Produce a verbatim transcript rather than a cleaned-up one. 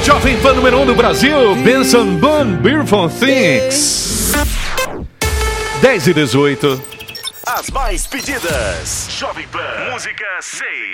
Jovem Pan número um do Brasil, Benson Boone, Beautiful Things. dez e dezoito. As mais pedidas. Jovem Pan. Música seis.